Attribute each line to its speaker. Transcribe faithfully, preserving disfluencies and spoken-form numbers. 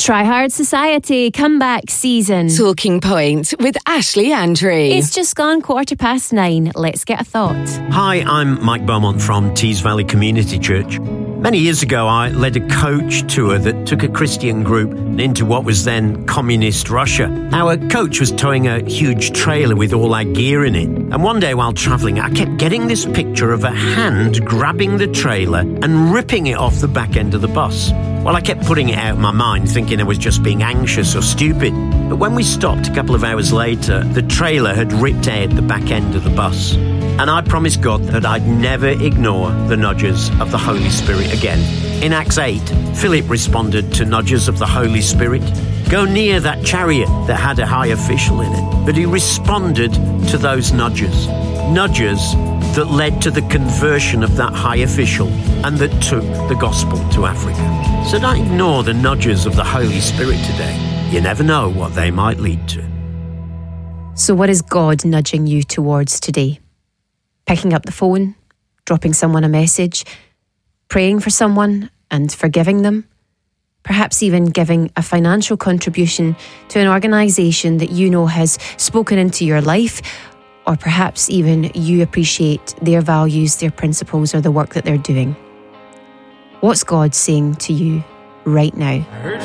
Speaker 1: Try Hard Society comeback season.
Speaker 2: Talking Point with Ashley Andre.
Speaker 1: It's just gone quarter past nine. Let's get a thought.
Speaker 3: Hi, I'm Mike Beaumont from Tees Valley Community Church. Many years ago, I led a coach tour that took a Christian group into what was then communist Russia. Our coach was towing a huge trailer with all our gear in it. And one day while travelling, I kept getting this picture of a hand grabbing the trailer and ripping it off the back end of the bus. Well, I kept putting it out of my mind, thinking I was just being anxious or stupid. But when we stopped a couple of hours later, the trailer had ripped out the back end of the bus. And I promised God that I'd never ignore the nudges of the Holy Spirit again. In Acts eight, Philip responded to nudges of the Holy Spirit. Go near that chariot that had a high official in it. But he responded to those nudges. Nudges that led to the conversion of that high official and that took the gospel to Africa. So don't ignore the nudges of the Holy Spirit today. You never know what they might lead to.
Speaker 1: So what is God nudging you towards today? Picking up the phone, dropping someone a message, praying for someone and forgiving them, perhaps even giving a financial contribution to an organisation that you know has spoken into your life, or perhaps even you appreciate their values, their principles, or the work that they're doing. What's God saying to you right now?